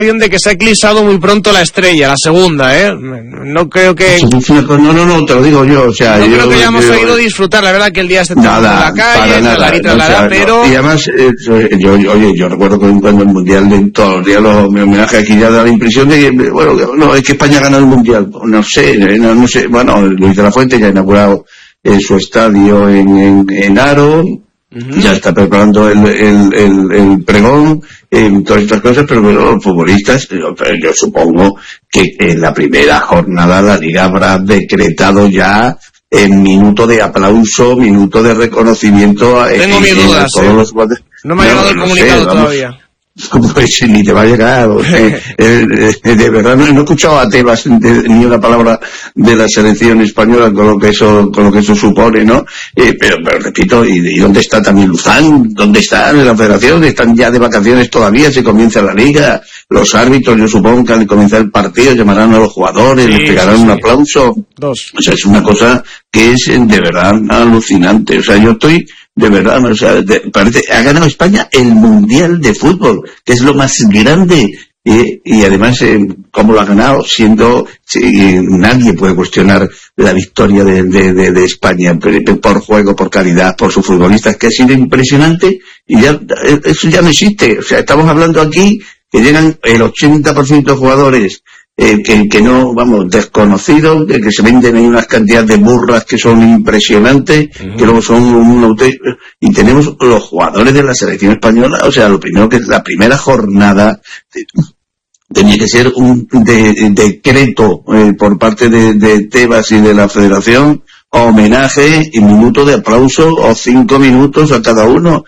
de que se ha eclipsado muy pronto la estrella, la segunda, no creo que... No, te lo digo yo, o sea... No creo que hayamos oído disfrutar, la verdad que el día esté todo en la calle, pero... Y además, yo recuerdo que cuando el Mundial de todos los días, mi homenaje aquí ya da la impresión de que, bueno, no, es que España ha ganado el Mundial, no sé, bueno, Luis de la Fuente ya ha inaugurado su estadio en Aro. Ya está preparando el pregón, todas estas cosas, pero bueno, los futbolistas, yo supongo que en la primera jornada la Liga habrá decretado ya en minuto de aplauso, minuto de reconocimiento. Tengo mis dudas, todos los jugadores. No me ha llegado el comunicado todavía. Pues ni te va a llegar. De verdad no he escuchado a Tebas ni una palabra de la selección española con lo que eso supone, ¿no? Pero repito, ¿y dónde está también Luzán? ¿Dónde está la federación? ¿Están ya de vacaciones todavía? ¿Se comienza la liga? Los árbitros, yo supongo que al comenzar el partido llamarán a los jugadores, les pegarán un aplauso. O sea, es una cosa que es de verdad alucinante. O sea, yo estoy de verdad, o sea, parece, ha ganado España el Mundial de Fútbol, que es lo más grande, y además, ¿cómo lo ha ganado? Nadie puede cuestionar la victoria de España, por juego, por calidad, por sus futbolistas, que ha sido impresionante, y ya, eso ya no existe. O sea, estamos hablando aquí que llegan el 80% de jugadores que no, vamos, desconocidos, que se venden en unas cantidades de burras que son impresionantes, que luego son y tenemos los jugadores de la selección española. O sea, lo primero que es la primera jornada tenía que ser un decreto por parte de Tebas y de la Federación, homenaje y minuto de aplauso o 5 minutos a cada uno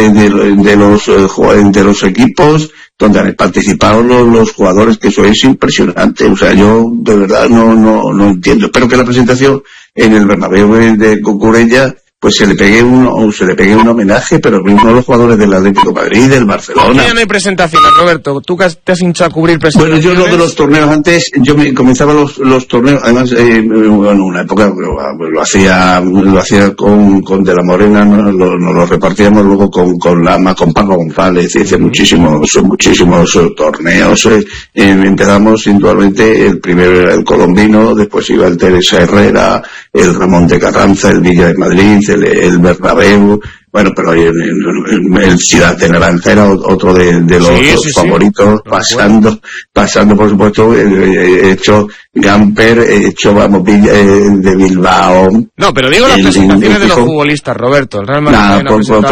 de los equipos donde han participado los jugadores, que eso es impresionante. O sea, yo de verdad no entiendo. Espero que la presentación en el Bernabéu de Cucurella pues se le pegue un homenaje, pero mismo a los jugadores del Atlético de Madrid, del Barcelona. Ya no hay presentaciones, Roberto. Tú que te has hinchado a cubrir presentaciones. Bueno, yo lo de los torneos antes, comenzaba los torneos, además, en una época lo hacía con De la Morena, nos lo repartíamos luego con Lama, con Paco González, y hacía muchísimos torneos. Empezamos indudablemente el primero el Colombino, después iba el Teresa Herrera, el Ramón de Carranza, el Villa de Madrid, el Bernabéu, bueno, pero el Ciudad de Naranja era otro de los favoritos, pasando por supuesto, he hecho Gamper, he hecho, Villa de Bilbao. No, pero digo las presentaciones de los futbolistas, Roberto. El Real Madrid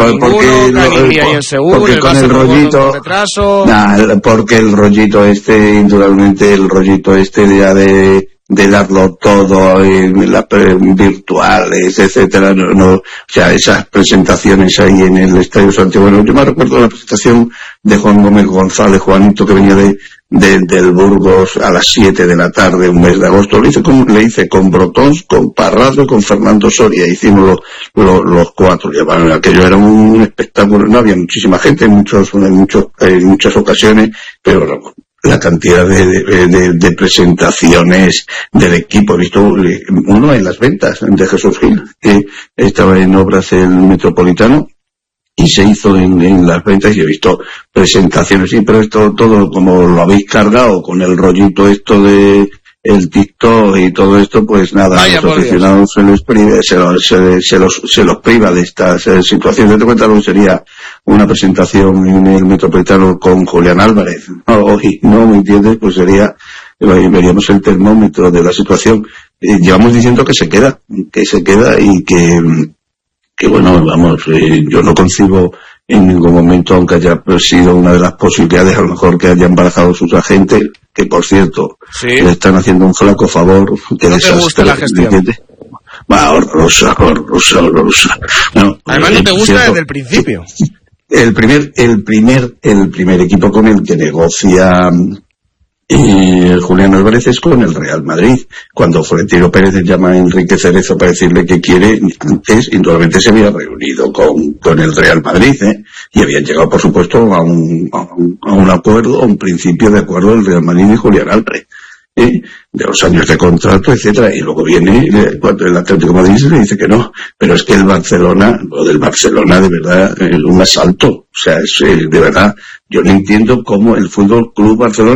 porque con el rollito, porque el rollito indudablemente el rollito ya de darlo todo en las virtuales, etcétera, o sea, esas presentaciones ahí en el Estadio Santiago. Yo me recuerdo la presentación de Juan Gómez González, Juanito, que venía del Burgos a las 7 de la tarde, un mes de agosto. Le hice con Brotons, con Parrado y con Fernando Soria. Hicimos los cuatro. Y bueno, aquello era un espectáculo. No había muchísima gente en muchas ocasiones, pero la cantidad de presentaciones del equipo. He visto uno en las ventas de Jesús Gil, que estaba en Obras el Metropolitano, y se hizo en las ventas, y he visto presentaciones, sí, pero esto todo como lo habéis cargado con el rollito de el TikTok y todo esto, pues nada, a los aficionados se los priva de estas situaciones. Te cuenta lo que sería una presentación en el Metropolitano con Julián Álvarez. No me entiendes, pues veríamos el termómetro de la situación. Llevamos diciendo que se queda y que bueno, vamos, yo no concibo en ningún momento, aunque haya sido una de las posibilidades, a lo mejor que hayan barajado sus agentes, que por cierto, le están haciendo un flaco favor. Que ¿No te gusta la gestión? Horrorosa. No, además no te gusta desde el principio. El primer equipo con el que negocia Julián Álvarez es con el Real Madrid. Cuando Florentino Pérez llama a Enrique Cerezo para decirle que quiere, antes indudablemente se había reunido con el Real Madrid, y habían llegado, por supuesto, a un acuerdo, a un principio de acuerdo del Real Madrid y Julián Álvarez, de los años de contrato, etcétera. Y luego viene cuando el Atlético de Madrid le dice que no, pero es que lo del Barcelona de verdad es un asalto. O sea, es de verdad, yo no entiendo cómo el Fútbol Club Barcelona